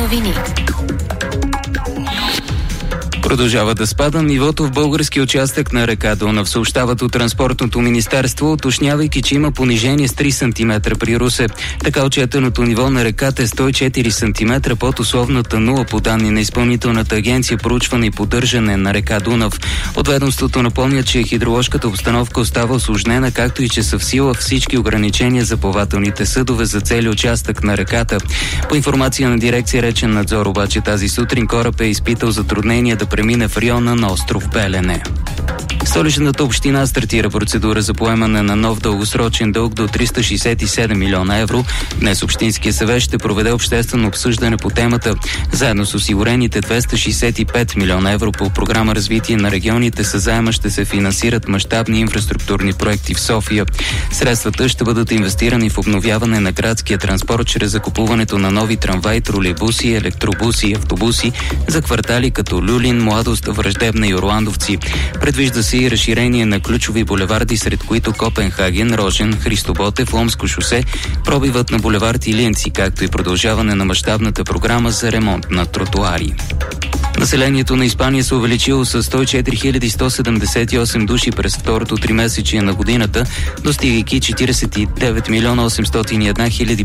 новини. Продължава да спада нивото в български участък на река Дунав, съобщават от Транспортното министерство, уточнявайки, че има понижение с 3 см при Русе. Така отчетеното ниво на реката е 104 см под условната нула по данни на Изпълнителната агенция проучване и поддържане на река Дунав. От ведомството напомнят, че хидроложката обстановка остава усложнена, както и че са в сила всички ограничения за плавателните съдове за цели участък на реката. По информация на дирекция Речен надзор обаче тази сутрин кораб е изпитал затруднения да премине в района на остров Белене. Столичната община стартира процедура за поемане на нов дългосрочен дълг до 367 милиона евро. Днес Общинския съвет ще проведе обществено обсъждане по темата. Заедно с осигурените 265 милиона евро по програма развитие на регионите със заема ще се финансират мащабни инфраструктурни проекти в София. Средствата ще бъдат инвестирани в обновяване на градския транспорт чрез закупуването на нови трамваи, тролейбуси, електробуси и автобуси за квартали като Люлин, Младост, Враждебна и Орландовци. Предвижда се и разширение на ключови булеварди, сред които Копенхаген, Рожен, Христо Ботев, Ломско шосе, пробивът на булевард Илиенци, както и продължаване на мащабната програма за ремонт на тротоари. Населението на Испания се увеличило с 104 178 души през второто тримесечие на годината, достигайки 49 милиона 801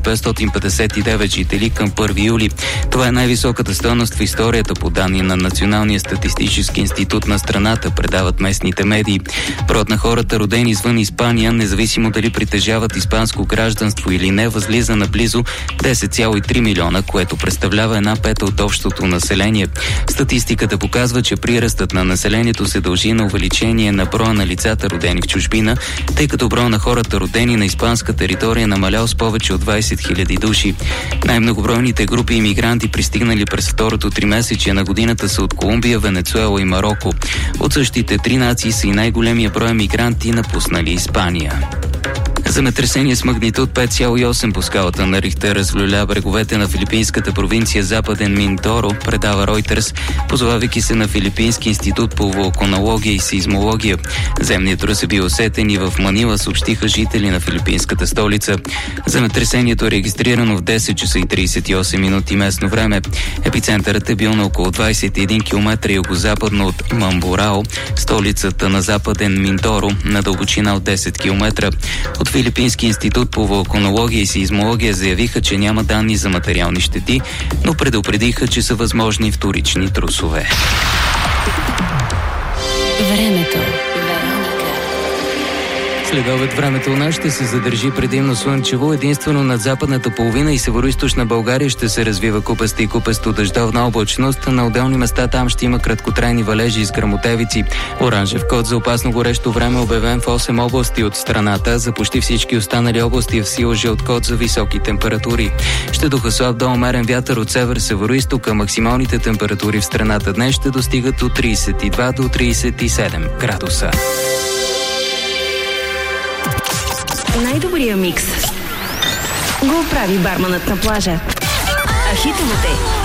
559 жители към 1 юли. Това е най-високата стойност в историята по данни на Националния статистически институт на страната, предават местните медии. Броят на хората, родени извън Испания, независимо дали притежават испанско гражданство или не, възлиза на близо 10,3 милиона, което представлява 1/5 от общото население. Статистиката показва, че прирастът на населението се дължи на увеличение на броя на лицата, родени в чужбина, тъй като броя на хората, родени на испанска територия, намалял с повече от 20 000 души. Най-многобройните групи имигранти, пристигнали през второто тримесечие на годината, са от Колумбия, Венецуела и Мароко. От същите три нации са и най-големия брой мигранти, напуснали Испания. Земетресение с магнитуд 5,8 по скалата на Рихтер разлюля бреговете на филипинската провинция Западен Миндоро, предава Ройтерс, позовавайки се на Филипински институт по вулканология и сейзмология. Земният трус е бил усетен и в Манила, съобщиха жители на филипинската столица. Земетресението е регистрирано в 10 часа и 38 минути местно време. Епицентърът е бил на около 21 км югозападно от Мамборао, столицата на Западен Миндоро, на дълбочина от 10 км. От Филипински институт по вулканология и сейзмология заявиха, че няма данни за материални щети, но предупредиха, че са възможни вторични трусове. Времето. Следобед времето у нас ще се задържи предимно слънчево, единствено над западната половина и североизточна България ще се развива купеста и купесто дъждовна облачност. На отделни места там ще има краткотрайни валежи с гръмотевици. Оранжев код за опасно горещо време обявен в 8 области от страната. За почти всички останали области е в сила жълт код за високи температури. Ще духа слаб до умерен вятър от север-североизтока. Максималните температури в страната днес ще достигат от 32 до 37 градуса. Най-добрия микс го прави барманът на плажа. А хитовете